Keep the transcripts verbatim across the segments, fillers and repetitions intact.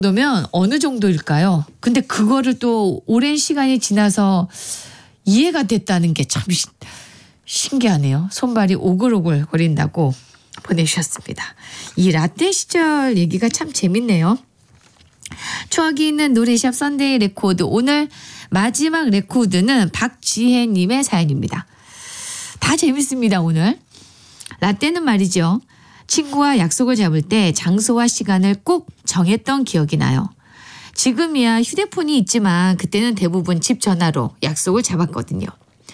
정도면 어느 정도일까요? 근데 그거를 또 오랜 시간이 지나서 이해가 됐다는 게 참 신기하네요. 손발이 오글오글 거린다고 보내주셨습니다. 이 라떼 시절 얘기가 참 재밌네요. 추억이 있는 노래샵 썬데이 레코드, 오늘 마지막 레코드는 박지혜님의 사연입니다. 다 재밌습니다. 오늘 라떼는 말이죠, 친구와 약속을 잡을 때 장소와 시간을 꼭 정했던 기억이 나요. 지금이야 휴대폰이 있지만 그때는 대부분 집 전화로 약속을 잡았거든요.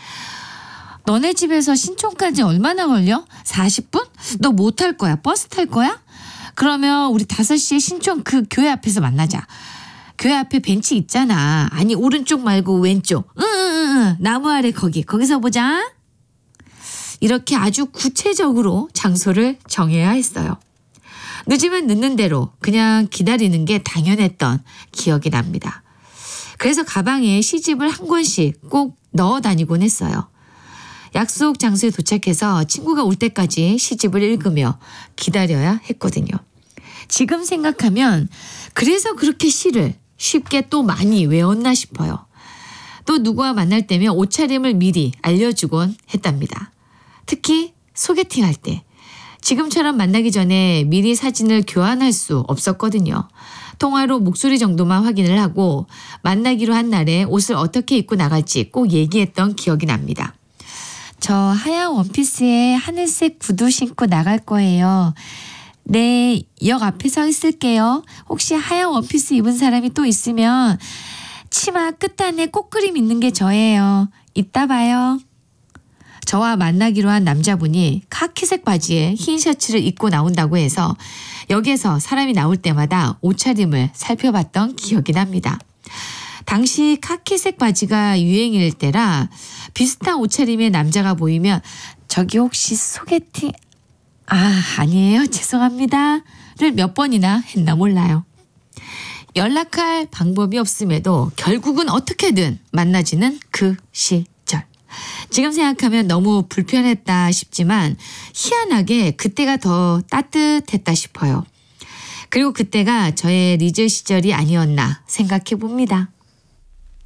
너네 집에서 신촌까지 얼마나 걸려? 사십 분? 너 뭐 탈 거야? 버스 탈 거야? 그러면 우리 다섯 시에 신촌 그 교회 앞에서 만나자. 교회 앞에 벤치 있잖아. 아니 오른쪽 말고 왼쪽. 응응응, 나무 아래 거기. 거기서 보자. 이렇게 아주 구체적으로 장소를 정해야 했어요. 늦으면 늦는 대로 그냥 기다리는 게 당연했던 기억이 납니다. 그래서 가방에 시집을 한 권씩 꼭 넣어 다니곤 했어요. 약속 장소에 도착해서 친구가 올 때까지 시집을 읽으며 기다려야 했거든요. 지금 생각하면 그래서 그렇게 시를 쉽게 또 많이 외웠나 싶어요. 또 누구와 만날 때면 옷차림을 미리 알려주곤 했답니다. 특히 소개팅할 때 지금처럼 만나기 전에 미리 사진을 교환할 수 없었거든요. 통화로 목소리 정도만 확인을 하고 만나기로 한 날에 옷을 어떻게 입고 나갈지 꼭 얘기했던 기억이 납니다. 저 하얀 원피스에 하늘색 구두 신고 나갈 거예요. 네, 역 앞에 서 있을게요. 혹시 하얀 원피스 입은 사람이 또 있으면 치마 끝단에 꽃그림 있는 게 저예요. 이따 봐요. 저와 만나기로 한 남자분이 카키색 바지에 흰 셔츠를 입고 나온다고 해서 역에서 사람이 나올 때마다 옷차림을 살펴봤던 기억이 납니다. 당시 카키색 바지가 유행일 때라 비슷한 옷차림의 남자가 보이면 저기 혹시 소개팅... 아, 아니에요. 죄송합니다. 를 몇 번이나 했나 몰라요. 연락할 방법이 없음에도 결국은 어떻게든 만나지는 그 시절. 지금 생각하면 너무 불편했다 싶지만 희한하게 그때가 더 따뜻했다 싶어요. 그리고 그때가 저의 리즈 시절이 아니었나 생각해 봅니다.